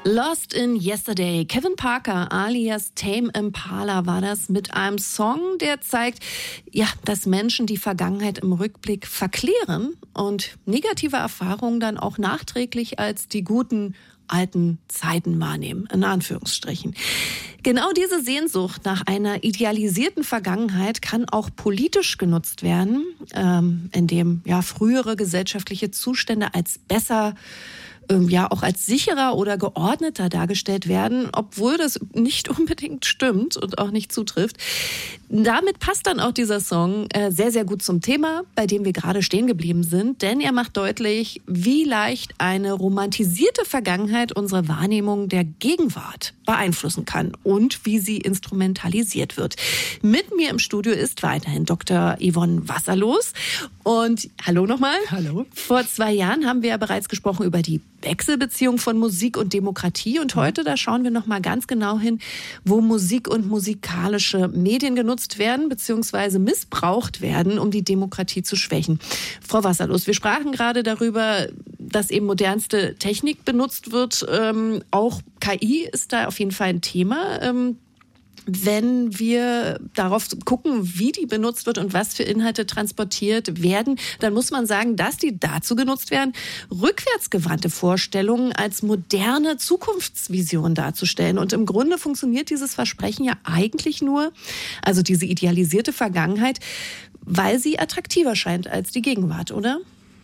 Lost in Yesterday. Kevin Parker alias Tame Impala war das mit einem Song, der zeigt, ja, dass Menschen die Vergangenheit im Rückblick verklären und negative Erfahrungen dann auch nachträglich als die guten alten Zeiten wahrnehmen, in Anführungsstrichen. Genau diese Sehnsucht nach einer idealisierten Vergangenheit kann auch politisch genutzt werden, indem ja frühere gesellschaftliche Zustände als besser, ja auch als sicherer oder geordneter dargestellt werden, obwohl das nicht unbedingt stimmt und auch nicht zutrifft. Damit passt dann auch dieser Song sehr, sehr gut zum Thema, bei dem wir gerade stehen geblieben sind, denn er macht deutlich, wie leicht eine romantisierte Vergangenheit unsere Wahrnehmung der Gegenwart beeinflussen kann und wie sie instrumentalisiert wird. Mit mir im Studio ist weiterhin Dr. Yvonne Wasserlos. Und hallo nochmal. Hallo. Vor 2 Jahren haben wir ja bereits gesprochen über die Wechselbeziehung von Musik und Demokratie. Und heute, da schauen wir nochmal ganz genau hin, wo Musik und musikalische Medien genutzt werden bzw. missbraucht werden, um die Demokratie zu schwächen. Frau Wasserlos, wir sprachen gerade darüber, dass eben modernste Technik benutzt wird. Auch KI ist da auf jeden Fall ein Thema. Wenn wir darauf gucken, wie die benutzt wird und was für Inhalte transportiert werden, dann muss man sagen, dass die dazu genutzt werden, rückwärtsgewandte Vorstellungen als moderne Zukunftsvision darzustellen. Und im Grunde funktioniert dieses Versprechen ja eigentlich nur, also diese idealisierte Vergangenheit, weil sie attraktiver scheint als die Gegenwart, oder?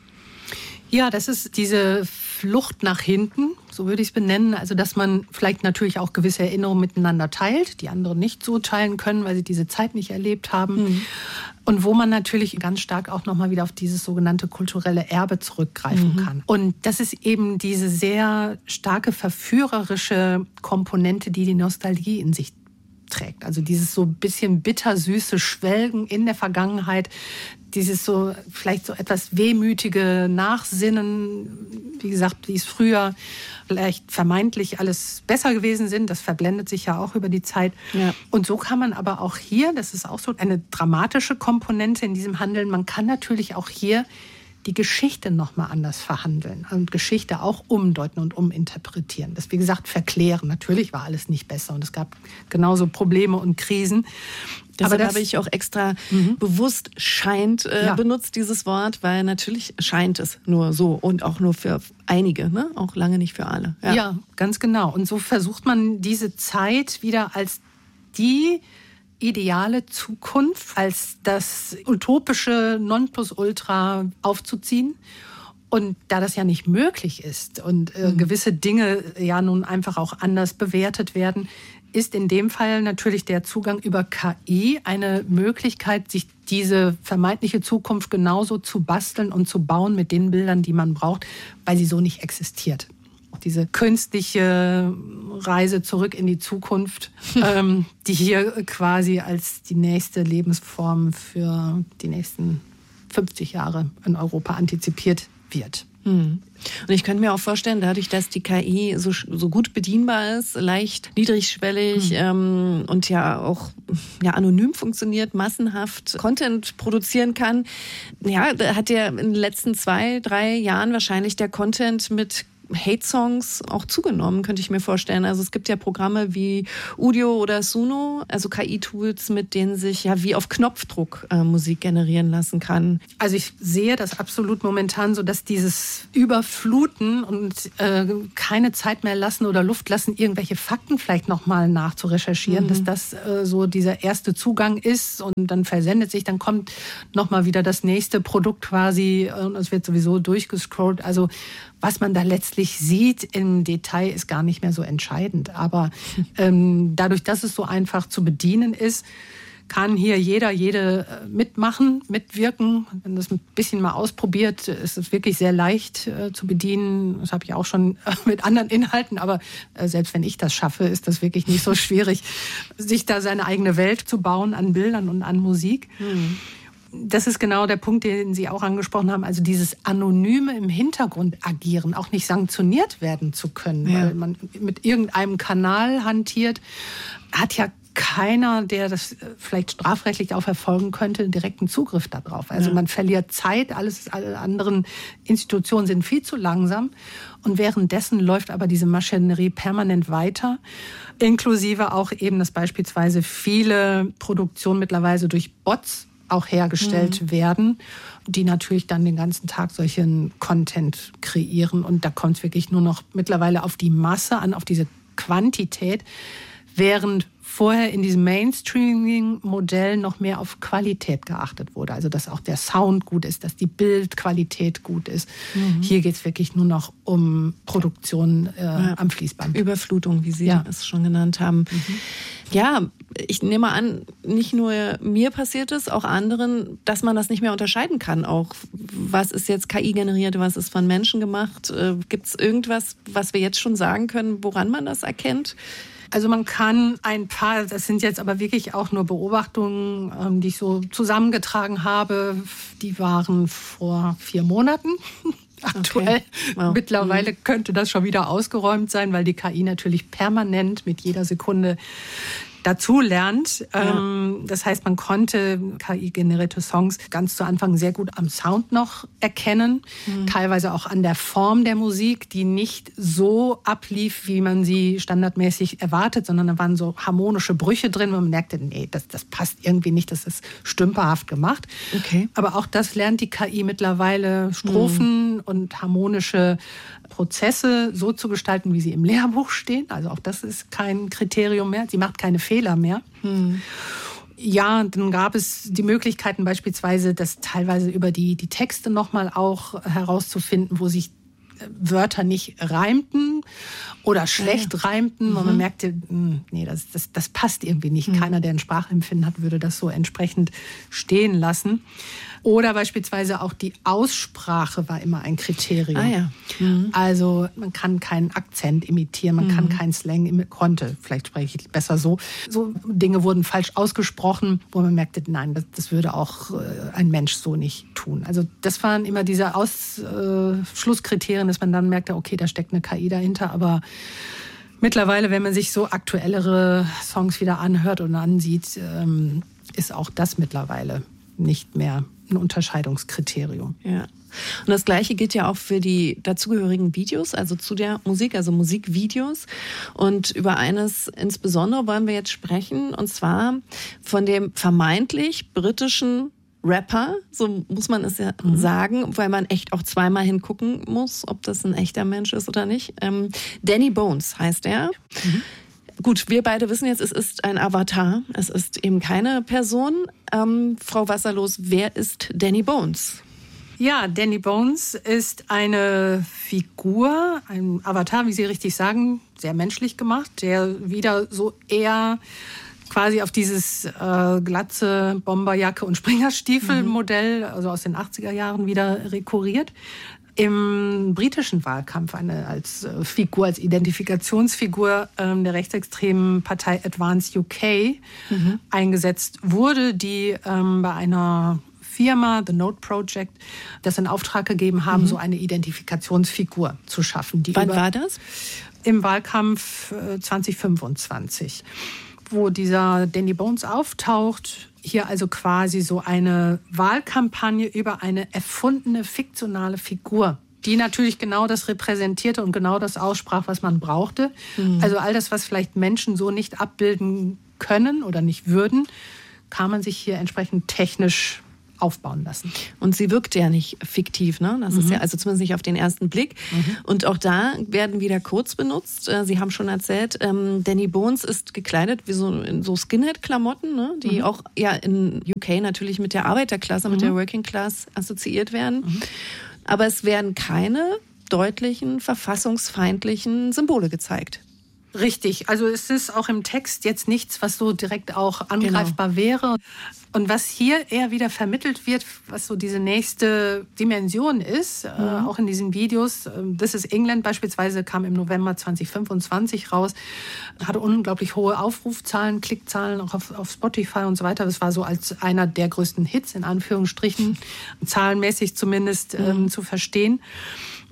Ja, das ist diese Flucht nach hinten, so würde ich es benennen. Also, dass man vielleicht natürlich auch gewisse Erinnerungen miteinander teilt, die anderen nicht so teilen können, weil sie diese Zeit nicht erlebt haben. Mhm. Und wo man natürlich ganz stark auch nochmal wieder auf dieses sogenannte kulturelle Erbe zurückgreifen kann. Und das ist eben diese sehr starke verführerische Komponente, die die Nostalgie in sich trägt. Also dieses so ein bisschen bittersüße Schwelgen in der Vergangenheit, dieses so vielleicht so etwas wehmütige Nachsinnen, wie gesagt, wie es früher vielleicht vermeintlich alles besser gewesen sind, das verblendet sich ja auch über die Zeit. Ja. Und so kann man aber auch hier, das ist auch so eine dramatische Komponente in diesem Handeln, man kann natürlich auch hier die Geschichte nochmal anders verhandeln und Geschichte auch umdeuten und uminterpretieren. Das, wie gesagt, verklären. Natürlich war alles nicht besser und es gab genauso Probleme und Krisen. Deshalb habe ich auch extra bewusst scheint benutzt, dieses Wort, weil natürlich scheint es nur so und auch nur für einige, ne? Auch lange nicht für alle. Ja, ganz genau. Und so versucht man diese Zeit wieder als die ideale Zukunft, als das utopische Nonplusultra aufzuziehen. Und da das ja nicht möglich ist und gewisse Dinge ja nun einfach auch anders bewertet werden, ist in dem Fall natürlich der Zugang über KI eine Möglichkeit, sich diese vermeintliche Zukunft genauso zu basteln und zu bauen mit den Bildern, die man braucht, weil sie so nicht existiert. Diese künstliche Reise zurück in die Zukunft, die hier quasi als die nächste Lebensform für die nächsten 50 Jahre in Europa antizipiert wird. Und ich könnte mir auch vorstellen, dadurch, dass die KI so gut bedienbar ist, leicht niedrigschwellig und ja auch anonym funktioniert, massenhaft Content produzieren kann, ja, da hat ja in den letzten 2-3 Jahren wahrscheinlich der Content mit Hate-Songs auch zugenommen, könnte ich mir vorstellen. Also es gibt ja Programme wie Udio oder Suno, also KI-Tools, mit denen sich ja wie auf Knopfdruck Musik generieren lassen kann. Also ich sehe das absolut momentan so, dass dieses Überfluten und keine Zeit mehr lassen oder Luft lassen, irgendwelche Fakten vielleicht nochmal nachzurecherchieren, dass das so dieser erste Zugang ist und dann versendet sich, dann kommt nochmal wieder das nächste Produkt quasi und es wird sowieso durchgescrollt. Also was man da letztlich sieht im Detail, ist gar nicht mehr so entscheidend. Aber dadurch, dass es so einfach zu bedienen ist, kann hier jede mitmachen, mitwirken. Wenn das ein bisschen mal ausprobiert, ist es wirklich sehr leicht zu bedienen. Das habe ich auch schon mit anderen Inhalten. Aber selbst wenn ich das schaffe, ist das wirklich nicht so schwierig, sich da seine eigene Welt zu bauen an Bildern und an Musik. Das ist genau der Punkt, den Sie auch angesprochen haben. Also dieses anonyme im Hintergrund agieren, auch nicht sanktioniert werden zu können, weil man mit irgendeinem Kanal hantiert, hat ja keiner, der das vielleicht strafrechtlich auch verfolgen könnte, direkten Zugriff darauf. Also man verliert Zeit, alle anderen Institutionen sind viel zu langsam und währenddessen läuft aber diese Maschinerie permanent weiter, inklusive auch eben, dass beispielsweise viele Produktionen mittlerweile durch Bots auch hergestellt werden, die natürlich dann den ganzen Tag solchen Content kreieren. Und da kommt es wirklich nur noch mittlerweile auf die Masse an, auf diese Quantität, während vorher in diesem Mainstreaming-Modell noch mehr auf Qualität geachtet wurde. Also dass auch der Sound gut ist, dass die Bildqualität gut ist. Hier geht es wirklich nur noch um Produktion am Fließband. Überflutung, wie Sie es schon genannt haben. Ja, ich nehme an, nicht nur mir passiert es, auch anderen, dass man das nicht mehr unterscheiden kann. Auch was ist jetzt KI generiert, was ist von Menschen gemacht? Gibt es irgendwas, was wir jetzt schon sagen können, woran man das erkennt? Also man kann ein paar, das sind jetzt aber wirklich auch nur Beobachtungen, die ich so zusammengetragen habe, die waren vor 4 Monaten. Aktuell. Okay. Wow. Mittlerweile könnte das schon wieder ausgeräumt sein, weil die KI natürlich permanent mit jeder Sekunde dazu lernt. Das heißt, man konnte KI-generierte Songs ganz zu Anfang sehr gut am Sound noch erkennen, teilweise auch an der Form der Musik, die nicht so ablief, wie man sie standardmäßig erwartet, sondern da waren so harmonische Brüche drin, wo man merkte, nee, das passt irgendwie nicht, das ist stümperhaft gemacht. Okay. Aber auch das lernt die KI mittlerweile, Strophen und harmonische Prozesse so zu gestalten, wie sie im Lehrbuch stehen. Also auch das ist kein Kriterium mehr. Sie macht keine Fehler mehr. Ja, dann gab es die Möglichkeiten beispielsweise, das teilweise über die Texte nochmal auch herauszufinden, wo sich Wörter nicht reimten oder schlecht reimten, weil man merkte, nee, das passt irgendwie nicht. Keiner, der ein Sprachempfinden hat, würde das so entsprechend stehen lassen. Oder beispielsweise auch die Aussprache war immer ein Kriterium. Also man kann keinen Akzent imitieren, man kann keinen Slang konnte, vielleicht spreche ich besser so. So Dinge wurden falsch ausgesprochen, wo man merkte, nein, das würde auch ein Mensch so nicht tun. Also das waren immer diese Ausschlusskriterien, dass man dann merkte, okay, da steckt eine KI dahinter, aber mittlerweile, wenn man sich so aktuellere Songs wieder anhört und ansieht, ist auch das mittlerweile nicht mehr ein Unterscheidungskriterium. Ja. Und das Gleiche gilt ja auch für die dazugehörigen Videos, also zu der Musik, also Musikvideos. Und über eines insbesondere wollen wir jetzt sprechen, und zwar von dem vermeintlich britischen Rapper, so muss man es ja sagen, weil man echt auch zweimal hingucken muss, ob das ein echter Mensch ist oder nicht. Danny Bones heißt er. Gut, wir beide wissen jetzt, es ist ein Avatar. Es ist eben keine Person. Frau Wasserlos, wer ist Danny Bones? Ja, Danny Bones ist eine Figur, ein Avatar, wie Sie richtig sagen, sehr menschlich gemacht, der wieder so eher quasi auf dieses glatze Bomberjacke und Springerstiefel-Modell, also aus den 80er Jahren, wieder rekurriert. Im britischen Wahlkampf als Figur, als Identifikationsfigur der rechtsextremen Partei Advance UK eingesetzt wurde, die bei einer Firma, The Note Project, das in Auftrag gegeben haben, so eine Identifikationsfigur zu schaffen. Wann war das? Im Wahlkampf 2025, wo dieser Danny Bones auftaucht. Hier also quasi so eine Wahlkampagne über eine erfundene, fiktionale Figur, die natürlich genau das repräsentierte und genau das aussprach, was man brauchte. Also all das, was vielleicht Menschen so nicht abbilden können oder nicht würden, kann man sich hier entsprechend technisch aufbauen lassen. Und sie wirkt ja nicht fiktiv, ne? Das ist ja also zumindest nicht auf den ersten Blick. Und auch da werden wieder Codes benutzt. Sie haben schon erzählt, Danny Bones ist gekleidet wie in so Skinhead-Klamotten, ne? Die auch ja in UK natürlich mit der Arbeiterklasse, mit der Working Class assoziiert werden. Aber es werden keine deutlichen, verfassungsfeindlichen Symbole gezeigt. Richtig, also es ist auch im Text jetzt nichts, was so direkt auch angreifbar wäre. Und was hier eher wieder vermittelt wird, was so diese nächste Dimension ist, auch in diesen Videos. This is England beispielsweise kam im November 2025 raus, hatte unglaublich hohe Aufrufzahlen, Klickzahlen, auch auf Spotify und so weiter. Das war so als einer der größten Hits, in Anführungsstrichen, zahlenmäßig zumindest zu verstehen.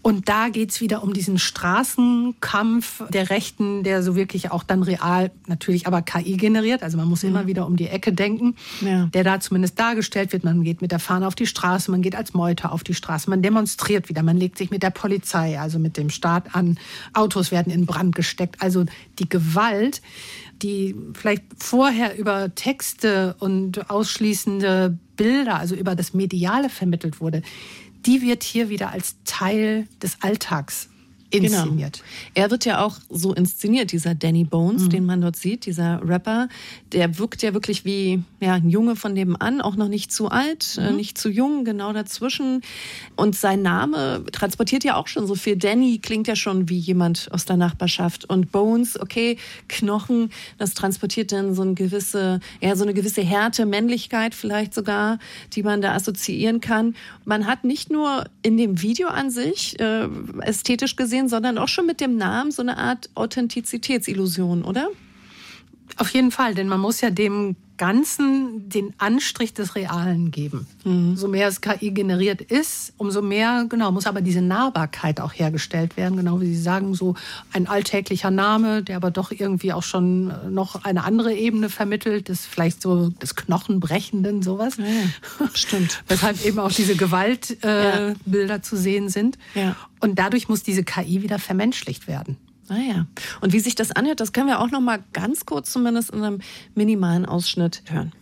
Und da geht's wieder um diesen Straßenkampf der Rechten, der so wirklich auch dann real, natürlich aber KI generiert. Also man muss immer wieder um die Ecke denken, der da zumindest dargestellt wird. Man geht mit der Fahne auf die Straße, man geht als Meute auf die Straße, man demonstriert wieder, man legt sich mit der Polizei, also mit dem Staat an. Autos werden in Brand gesteckt. Also die Gewalt, die vielleicht vorher über Texte und ausschließende Bilder, also über das Mediale vermittelt wurde, die wird hier wieder als Teil des Alltags inszeniert. Genau. Er wird ja auch so inszeniert, dieser Danny Bones, den man dort sieht, dieser Rapper. Der wirkt ja wirklich wie ein Junge von nebenan, auch noch nicht zu alt, nicht zu jung, genau dazwischen. Und sein Name transportiert ja auch schon so viel. Danny klingt ja schon wie jemand aus der Nachbarschaft. Und Bones, okay, Knochen, das transportiert dann so eine gewisse Härte, Männlichkeit vielleicht sogar, die man da assoziieren kann. Man hat nicht nur in dem Video an sich ästhetisch gesehen, sondern auch schon mit dem Namen so eine Art Authentizitätsillusion, oder? Auf jeden Fall, denn man muss ja dem Ganzen den Anstrich des Realen geben. So mehr es KI generiert ist, umso mehr, muss aber diese Nahbarkeit auch hergestellt werden. Genau wie Sie sagen, so ein alltäglicher Name, der aber doch irgendwie auch schon noch eine andere Ebene vermittelt, das vielleicht so des Knochenbrechenden, sowas. Ja, stimmt. Weshalb eben auch diese Gewaltbilder zu sehen sind. Ja. Und dadurch muss diese KI wieder vermenschlicht werden. Ja. Und wie sich das anhört, das können wir auch noch mal ganz kurz zumindest in einem minimalen Ausschnitt hören.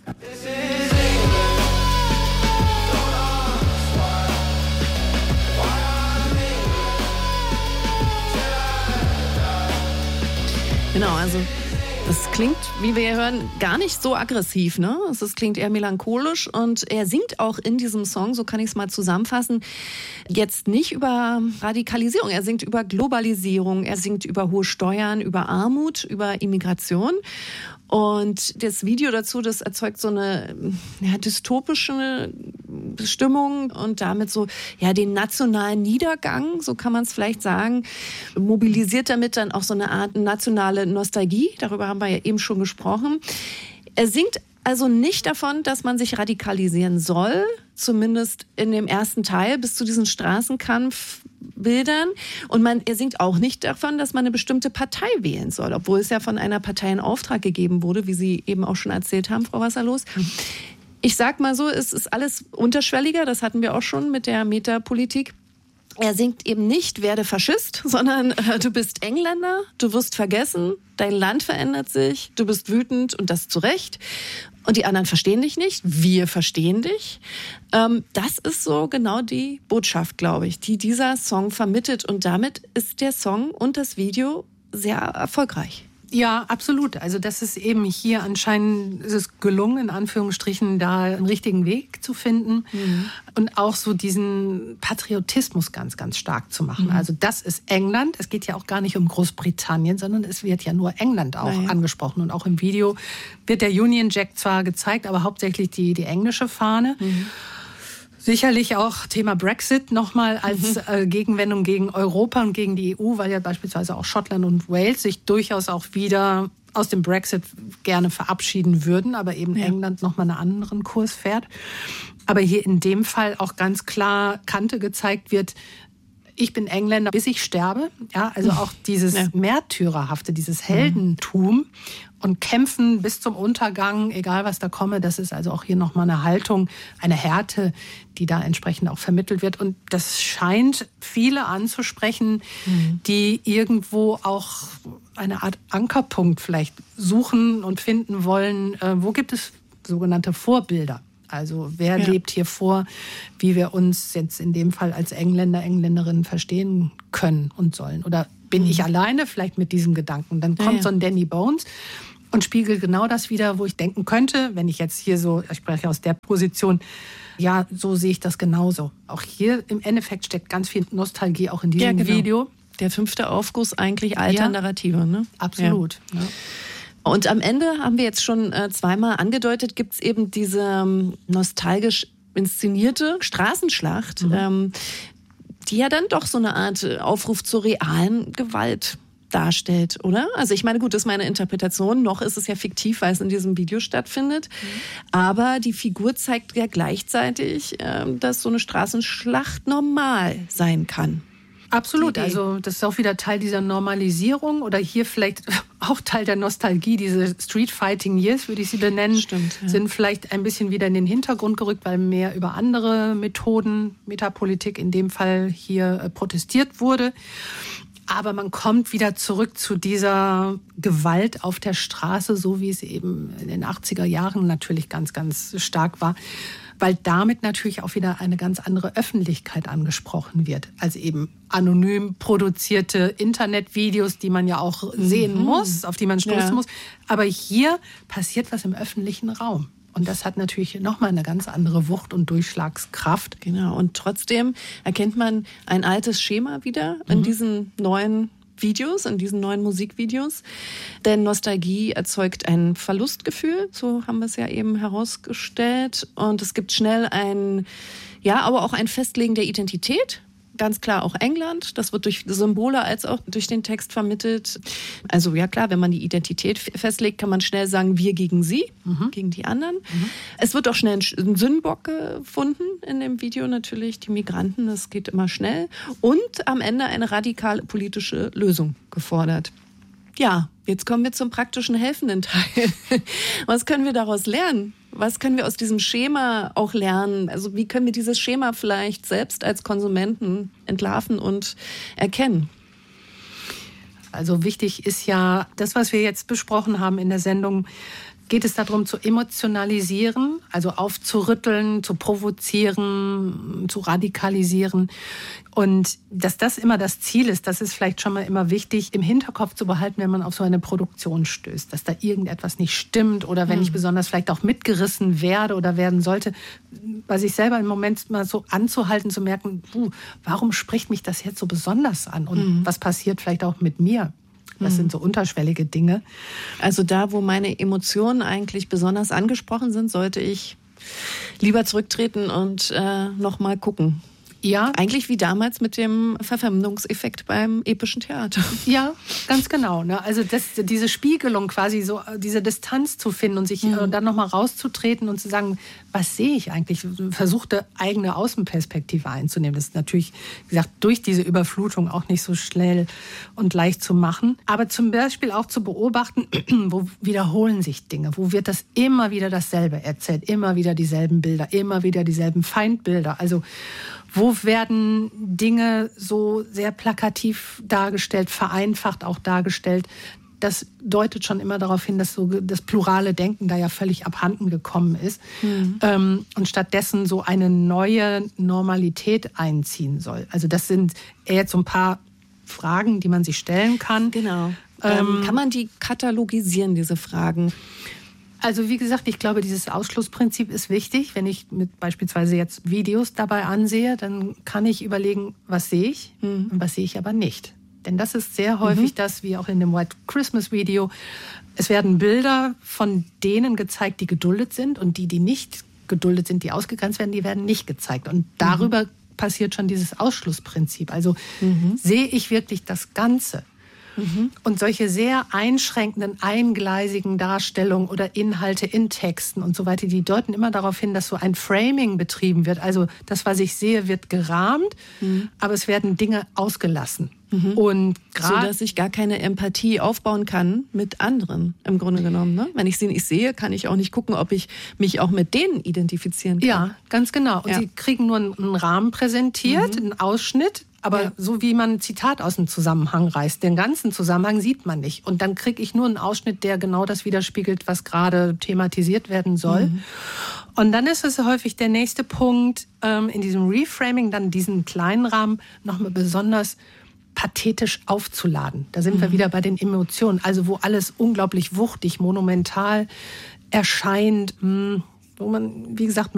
Genau, also das klingt, wie wir hören, gar nicht so aggressiv, ne? Es klingt eher melancholisch und er singt auch in diesem Song, so kann ich es mal zusammenfassen, jetzt nicht über Radikalisierung, er singt über Globalisierung, er singt über hohe Steuern, über Armut, über Immigration. Und das Video dazu, das erzeugt so eine dystopische Stimmung und damit so den nationalen Niedergang, so kann man es vielleicht sagen, mobilisiert damit dann auch so eine Art nationale Nostalgie. Darüber haben wir ja eben schon gesprochen. Er singt also nicht davon, dass man sich radikalisieren soll, zumindest in dem ersten Teil bis zu diesen Straßenkampfbildern. Und er singt auch nicht davon, dass man eine bestimmte Partei wählen soll, obwohl es ja von einer Partei in Auftrag gegeben wurde, wie Sie eben auch schon erzählt haben, Frau Wasserlos. Ich sag mal so, es ist alles unterschwelliger, das hatten wir auch schon mit der Metapolitik. Er singt eben nicht, werde Faschist, sondern du bist Engländer, du wirst vergessen, dein Land verändert sich, du bist wütend und das zu Recht. Und die anderen verstehen dich nicht, wir verstehen dich. Das ist so genau die Botschaft, glaube ich, die dieser Song vermittelt. Und damit ist der Song und das Video sehr erfolgreich. Ja, absolut. Also das ist eben hier anscheinend ist es gelungen, in Anführungsstrichen, da einen richtigen Weg zu finden und auch so diesen Patriotismus ganz, ganz stark zu machen. Also das ist England. Es geht ja auch gar nicht um Großbritannien, sondern es wird ja nur England auch angesprochen. Und auch im Video wird der Union Jack zwar gezeigt, aber hauptsächlich die englische Fahne. Sicherlich auch Thema Brexit nochmal als Gegenwendung gegen Europa und gegen die EU, weil ja beispielsweise auch Schottland und Wales sich durchaus auch wieder aus dem Brexit gerne verabschieden würden, aber eben England nochmal einen anderen Kurs fährt. Aber hier in dem Fall auch ganz klar Kante gezeigt wird, ich bin Engländer, bis ich sterbe. Ja, also auch dieses Märtyrerhafte, dieses Heldentum und kämpfen bis zum Untergang, egal was da komme. Das ist also auch hier nochmal eine Haltung, eine Härte, die da entsprechend auch vermittelt wird. Und das scheint viele anzusprechen, die irgendwo auch eine Art Ankerpunkt vielleicht suchen und finden wollen. Wo gibt es sogenannte Vorbilder? Also wer lebt hier vor, wie wir uns jetzt in dem Fall als Engländer, Engländerinnen verstehen können und sollen? Oder bin ich alleine vielleicht mit diesem Gedanken? Dann kommt so ein Danny Bones und spiegelt genau das wieder, wo ich denken könnte, wenn ich jetzt hier so, ich spreche aus der Position, ja, so sehe ich das genauso. Auch hier im Endeffekt steckt ganz viel Nostalgie auch in diesem Video. Der 5. Aufguss eigentlich alter Narrative, ne? Absolut. Ja. Und am Ende haben wir jetzt schon zweimal angedeutet, gibt es eben diese nostalgisch inszenierte Straßenschlacht, die ja dann doch so eine Art Aufruf zur realen Gewalt darstellt, oder? Also ich meine, gut, das ist meine Interpretation. Noch ist es ja fiktiv, weil es in diesem Video stattfindet. Aber die Figur zeigt ja gleichzeitig, dass so eine Straßenschlacht normal sein kann. Absolut, also das ist auch wieder Teil dieser Normalisierung oder hier vielleicht auch Teil der Nostalgie. Diese Street-Fighting Years, würde ich sie benennen, sind vielleicht ein bisschen wieder in den Hintergrund gerückt, weil mehr über andere Methoden, Metapolitik in dem Fall hier protestiert wurde. Aber man kommt wieder zurück zu dieser Gewalt auf der Straße, so wie es eben in den 80er Jahren natürlich ganz, ganz stark war. Weil damit natürlich auch wieder eine ganz andere Öffentlichkeit angesprochen wird, als eben anonym produzierte Internetvideos, die man ja auch sehen muss, auf die man stoßen muss. Aber hier passiert was im öffentlichen Raum. Und das hat natürlich nochmal eine ganz andere Wucht und Durchschlagskraft. Genau, und trotzdem erkennt man ein altes Schema wieder in diesen neuen Videos, in diesen neuen Musikvideos. Denn Nostalgie erzeugt ein Verlustgefühl, so haben wir es ja eben herausgestellt. Und es gibt schnell aber auch ein Festlegen der Identität. Ganz klar auch England. Das wird durch Symbole als auch durch den Text vermittelt. Also ja klar, wenn man die Identität festlegt, kann man schnell sagen, wir gegen sie, gegen die anderen. Es wird auch schnell ein Sündenbock gefunden in dem Video natürlich, die Migranten, das geht immer schnell. Und am Ende eine radikale politische Lösung gefordert. Ja, jetzt kommen wir zum praktischen helfenden Teil. Was können wir daraus lernen? Was können wir aus diesem Schema auch lernen? Also wie können wir dieses Schema vielleicht selbst als Konsumenten entlarven und erkennen? Also wichtig ist ja, das, was wir jetzt besprochen haben in der Sendung, geht es darum zu emotionalisieren, also aufzurütteln, zu provozieren, zu radikalisieren. Und dass das immer das Ziel ist, das ist vielleicht schon mal immer wichtig, im Hinterkopf zu behalten, wenn man auf so eine Produktion stößt, dass da irgendetwas nicht stimmt oder wenn ich besonders vielleicht auch mitgerissen werde oder werden sollte, bei sich selber im Moment mal so anzuhalten, zu merken, warum spricht mich das jetzt so besonders an und was passiert vielleicht auch mit mir? Das sind so unterschwellige Dinge. Also da, wo meine Emotionen eigentlich besonders angesprochen sind, sollte ich lieber zurücktreten und noch mal gucken. Ja. Eigentlich wie damals mit dem Verfremdungseffekt beim epischen Theater. Ja, ganz genau. Ne? Also diese Spiegelung quasi, so diese Distanz zu finden und sich dann nochmal rauszutreten und zu sagen, was sehe ich eigentlich? Versuchte eigene Außenperspektive einzunehmen. Das ist natürlich, wie gesagt, durch diese Überflutung auch nicht so schnell und leicht zu machen. Aber zum Beispiel auch zu beobachten, wo wiederholen sich Dinge? Wo wird das immer wieder dasselbe erzählt? Immer wieder dieselben Bilder, immer wieder dieselben Feindbilder. Also wo werden Dinge so sehr plakativ dargestellt, vereinfacht auch dargestellt? Das deutet schon immer darauf hin, dass so das plurale Denken da ja völlig abhanden gekommen ist und stattdessen so eine neue Normalität einziehen soll. Also das sind eher jetzt so ein paar Fragen, die man sich stellen kann. Genau. Kann man die katalogisieren, diese Fragen? Also wie gesagt, ich glaube, dieses Ausschlussprinzip ist wichtig. Wenn ich mit beispielsweise jetzt Videos dabei ansehe, dann kann ich überlegen, was sehe ich und was sehe ich aber nicht. Denn das ist sehr häufig das, wie auch in dem White Christmas Video. Es werden Bilder von denen gezeigt, die geduldet sind und die nicht geduldet sind, die ausgegrenzt werden, die werden nicht gezeigt. Und darüber passiert schon dieses Ausschlussprinzip. Also sehe ich wirklich das Ganze? Und solche sehr einschränkenden, eingleisigen Darstellungen oder Inhalte in Texten und so weiter, die deuten immer darauf hin, dass so ein Framing betrieben wird. Also das, was ich sehe, wird gerahmt, aber es werden Dinge ausgelassen. Und so, dass ich gar keine Empathie aufbauen kann mit anderen, im Grunde genommen. Ne? Wenn ich sie nicht sehe, kann ich auch nicht gucken, ob ich mich auch mit denen identifizieren kann. Ja, ganz genau. Und sie kriegen nur einen Rahmen präsentiert, einen Ausschnitt. Aber so wie man ein Zitat aus dem Zusammenhang reißt, den ganzen Zusammenhang sieht man nicht. Und dann kriege ich nur einen Ausschnitt, der genau das widerspiegelt, was gerade thematisiert werden soll. Und dann ist es häufig der nächste Punkt, in diesem Reframing dann diesen kleinen Rahmen nochmal besonders pathetisch aufzuladen. Da sind wir wieder bei den Emotionen. Also wo alles unglaublich wuchtig, monumental erscheint, wo man, wie gesagt,